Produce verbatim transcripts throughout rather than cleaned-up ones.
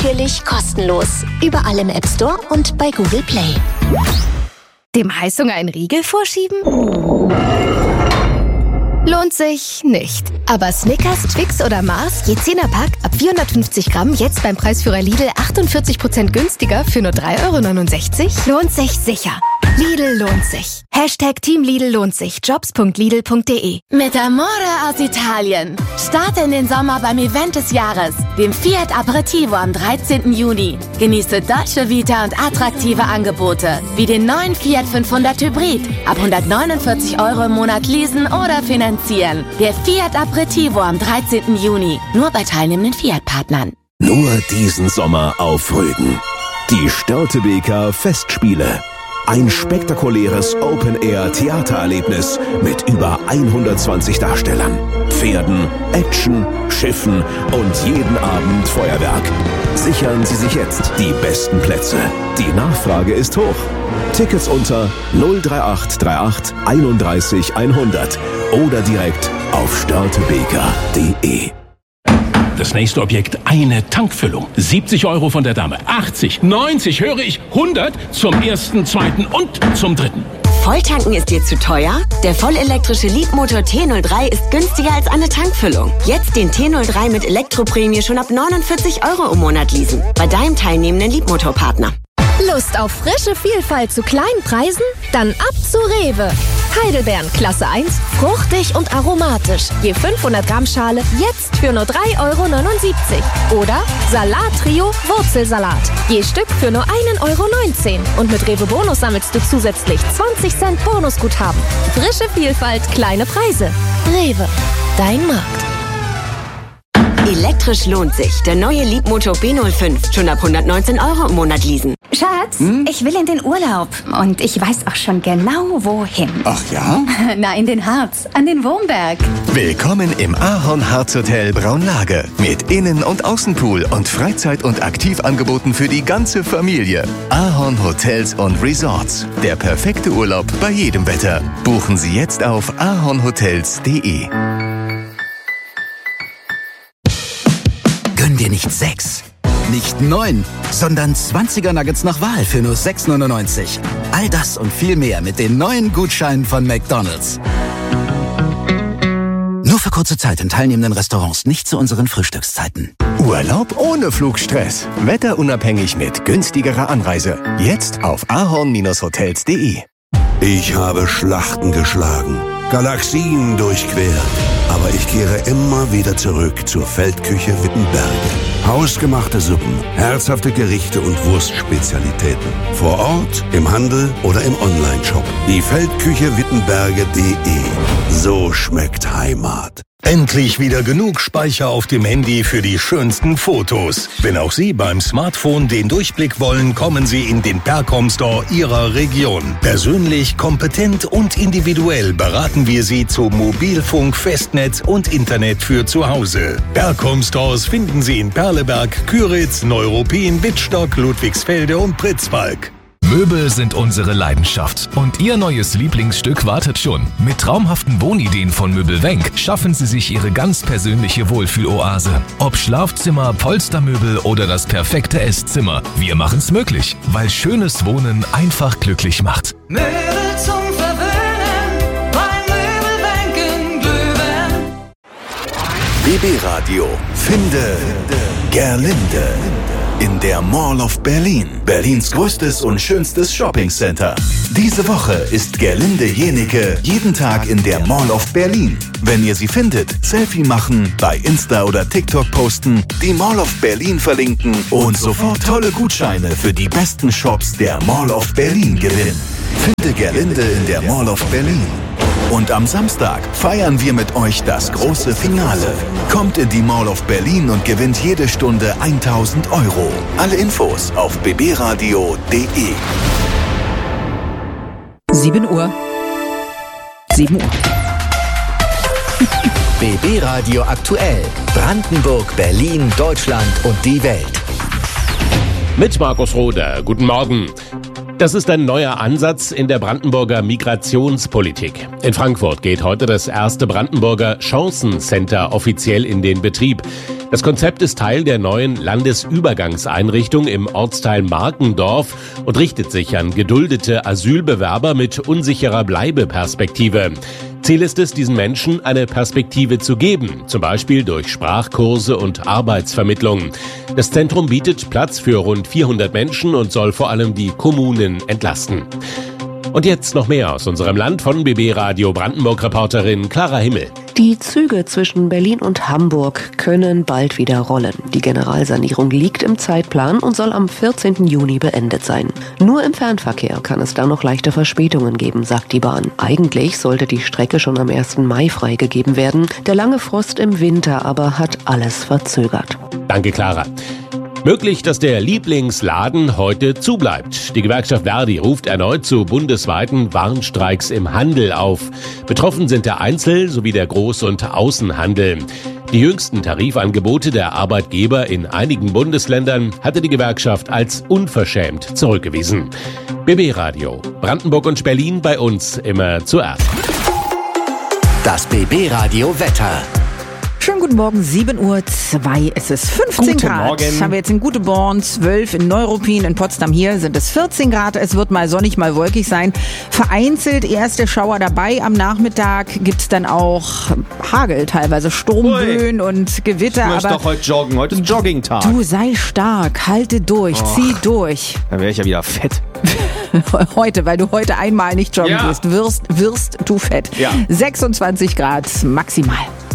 natürlich kostenlos. Überall im App Store und bei Google Play. Dem Heißhunger einen Riegel vorschieben? Lohnt sich nicht. Aber Snickers, Twix oder Mars, je zehner-Pack, ab vierhundertfünfzig Gramm, jetzt beim Preisführer Lidl achtundvierzig Prozent günstiger für nur drei Euro neunundsechzig? Lohnt sich sicher. Lidl lohnt sich. Hashtag Team Lidl lohnt sich. Jobs punkt lidl punkt de. Mit Amore aus Italien. Starte in den Sommer beim Event des Jahres, dem Fiat Aperitivo am dreizehnten Juni. Genieße Dolce Vita und attraktive Angebote, wie den neuen Fiat fünfhundert Hybrid. Ab hundertneunundvierzig Euro im Monat leasen oder finanzieren. Der Fiat Aperitivo am dreizehnten Juni. Nur bei teilnehmenden Fiat-Partnern. Nur diesen Sommer auf Rügen. Die Störtebeker Festspiele. Ein spektakuläres Open-Air-Theatererlebnis mit über hundertzwanzig Darstellern, Pferden, Action, Schiffen und jeden Abend Feuerwerk. Sichern Sie sich jetzt die besten Plätze. Die Nachfrage ist hoch. Tickets unter null drei acht drei acht einunddreißig hundert oder direkt auf störtebeker punkt de. Das nächste Objekt, eine Tankfüllung. siebzig Euro von der Dame. achtzig, neunzig, höre ich, hundert zum ersten, zweiten und zum dritten. Volltanken ist dir zu teuer? Der vollelektrische Leapmotor T null drei ist günstiger als eine Tankfüllung. Jetzt den T null drei mit Elektroprämie schon ab neunundvierzig Euro im Monat leasen. Bei deinem teilnehmenden Leapmotor-Partner. Lust auf frische Vielfalt zu kleinen Preisen? Dann ab zu Rewe. Heidelbeeren Klasse eins, fruchtig und aromatisch. Je fünfhundert Gramm Schale jetzt für nur drei Euro neunundsiebzig. Oder Salat-Trio Wurzelsalat. Je Stück für nur ein Euro neunzehn. Und mit Rewe Bonus sammelst du zusätzlich zwanzig Cent Bonusguthaben. Frische Vielfalt, kleine Preise. Rewe, dein Markt. Elektrisch lohnt sich. Der neue Leapmotor B null fünf. Schon ab hundertneunzehn Euro im Monat leasen. Schatz, hm? ich will in den Urlaub. Und ich weiß auch schon genau, wohin. Ach ja? Na, in den Harz, an den Wurmberg. Willkommen im Ahorn Harz Hotel Braunlage. Mit Innen- und Außenpool und Freizeit- und Aktivangeboten für die ganze Familie. Ahorn Hotels und Resorts. Der perfekte Urlaub bei jedem Wetter. Buchen Sie jetzt auf ahornhotels punkt de. Gönn dir nicht sechs, nicht neun, sondern zwanziger Nuggets nach Wahl für nur sechs neunundneunzig. All das und viel mehr mit den neuen Gutscheinen von McDonald's. Nur für kurze Zeit in teilnehmenden Restaurants, nicht zu unseren Frühstückszeiten. Urlaub ohne Flugstress. Wetterunabhängig mit günstigerer Anreise. Jetzt auf ahorn-hotels punkt de. Ich habe Schlachten geschlagen, Galaxien durchquert. Aber ich kehre immer wieder zurück zur Feldküche Wittenberge. Hausgemachte Suppen, herzhafte Gerichte und Wurstspezialitäten. Vor Ort, im Handel oder im Onlineshop. Die Feldküche Wittenberge punkt de. So schmeckt Heimat. Endlich wieder genug Speicher auf dem Handy für die schönsten Fotos. Wenn auch Sie beim Smartphone den Durchblick wollen, kommen Sie in den Percom Store Ihrer Region. Persönlich, kompetent und individuell beraten wir Sie zu Mobilfunk, Festnetz und Internet für zu Hause. Percom Stores finden Sie in Perleberg, Küritz, Neuruppin, Wittstock, Ludwigsfelde und Pritzwalk. Möbel sind unsere Leidenschaft und Ihr neues Lieblingsstück wartet schon. Mit traumhaften Wohnideen von Möbelwenk schaffen Sie sich Ihre ganz persönliche Wohlfühloase. Ob Schlafzimmer, Polstermöbel oder das perfekte Esszimmer, wir machen's möglich, weil schönes Wohnen einfach glücklich macht. Möbel zum Verwöhnen, bei Möbelwenk in Glühwein. B B Radio. Finde Gerlinde. In der Mall of Berlin, Berlins größtes und schönstes Shoppingcenter. Diese Woche ist Gerlinde Jenecke jeden Tag in der Mall of Berlin. Wenn ihr sie findet, Selfie machen, bei Insta oder TikTok posten, die Mall of Berlin verlinken und sofort tolle Gutscheine für die besten Shops der Mall of Berlin gewinnen. Finde Gerlinde in der Mall of Berlin. Und am Samstag feiern wir mit euch das große Finale. Kommt in die Mall of Berlin und gewinnt jede Stunde tausend Euro. Alle Infos auf b b radio punkt de. sieben Uhr. sieben Uhr. B B Radio aktuell. Brandenburg, Berlin, Deutschland und die Welt. Mit Markus Roder. Guten Morgen. Das ist ein neuer Ansatz in der Brandenburger Migrationspolitik. In Frankfurt geht heute das erste Brandenburger Chancencenter offiziell in den Betrieb. Das Konzept ist Teil der neuen Landesübergangseinrichtung im Ortsteil Markendorf und richtet sich an geduldete Asylbewerber mit unsicherer Bleibeperspektive. Ziel ist es, diesen Menschen eine Perspektive zu geben, zum Beispiel durch Sprachkurse und Arbeitsvermittlung. Das Zentrum bietet Platz für rund vierhundert Menschen und soll vor allem die Kommunen entlasten. Und jetzt noch mehr aus unserem Land von B B Radio Brandenburg-Reporterin Clara Himmel. Die Züge zwischen Berlin und Hamburg können bald wieder rollen. Die Generalsanierung liegt im Zeitplan und soll am vierzehnten Juni beendet sein. Nur im Fernverkehr kann es da noch leichte Verspätungen geben, sagt die Bahn. Eigentlich sollte die Strecke schon am ersten Mai freigegeben werden. Der lange Frost im Winter aber hat alles verzögert. Danke, Clara. Möglich, dass der Lieblingsladen heute zubleibt. Die Gewerkschaft Verdi ruft erneut zu bundesweiten Warnstreiks im Handel auf. Betroffen sind der Einzel- sowie der Groß- und Außenhandel. Die jüngsten Tarifangebote der Arbeitgeber in einigen Bundesländern hatte die Gewerkschaft als unverschämt zurückgewiesen. B B Radio, Brandenburg und Berlin bei uns immer zuerst. Das B B Radio Wetter. Schönen guten Morgen, sieben Uhr zwei, es ist fünfzehn Guten Grad. Morgen. Haben wir jetzt in Guteborn, zwölf in Neuruppin, in Potsdam hier sind es vierzehn Grad. Es wird mal sonnig, mal wolkig sein. Vereinzelt erste Schauer dabei. Am Nachmittag gibt's dann auch Hagel, teilweise Sturmböen Ui. und Gewitter. Ich möchte aber doch heute joggen. Heute ist Joggingtag. du sei stark, halte durch, Och. zieh durch. Dann wäre ich ja wieder fett. Heute, weil du heute einmal nicht joggen Ja. gehst, wirst, wirst du fett. Ja. sechsundzwanzig Grad maximal.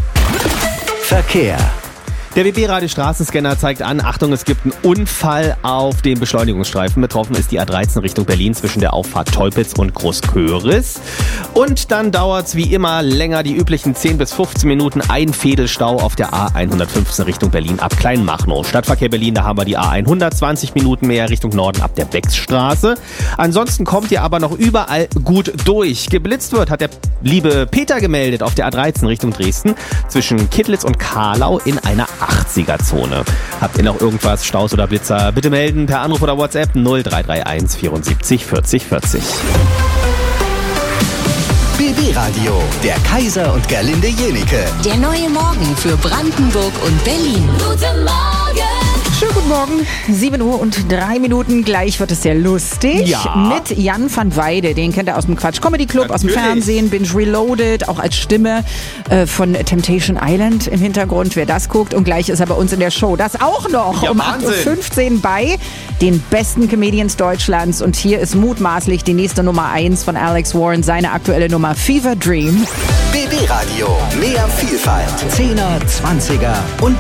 Verkehr. Der B B-Radio Straßenscanner zeigt an, Achtung, es gibt einen Unfall auf dem Beschleunigungsstreifen. Betroffen ist die A dreizehn Richtung Berlin zwischen der Auffahrt Teupitz und Großköris. Und dann dauert es wie immer länger, die üblichen zehn bis fünfzehn Minuten, ein Fädelstau auf der A hundertfünfzehn Richtung Berlin ab Kleinmachnow. Stadtverkehr Berlin, da haben wir die A hundert, zwanzig Minuten mehr Richtung Norden ab der Becksstraße. Ansonsten kommt ihr aber noch überall gut durch. Geblitzt wird, hat der liebe Peter gemeldet auf der A dreizehn Richtung Dresden zwischen Kittlitz und Karlau in einer achtziger-Zone. Habt ihr noch irgendwas, Staus oder Blitzer? Bitte melden per Anruf oder WhatsApp null drei drei eins vierundsiebzig vierzig vierzig. B B-Radio, der Kaiser und Gerlinde Jenike. Der neue Morgen für Brandenburg und Berlin. Guten Morgen! Schönen guten Morgen, sieben Uhr und drei Minuten. Gleich wird es sehr lustig. Ja. Mit Jan van Weide. Den kennt ihr aus dem Quatsch Comedy Club, aus dem Natürlich. Fernsehen, Binge Reloaded, auch als Stimme äh, von Temptation Island im Hintergrund, wer das guckt. Und gleich ist er bei uns in der Show. Das auch noch Ja, um acht Uhr Wahnsinn. fünfzehn bei den besten Comedians Deutschlands. Und hier ist mutmaßlich die nächste Nummer eins von Alex Warren, seine aktuelle Nummer Fever Dream. B B-Radio, mehr Vielfalt. Zehner, Zwanziger und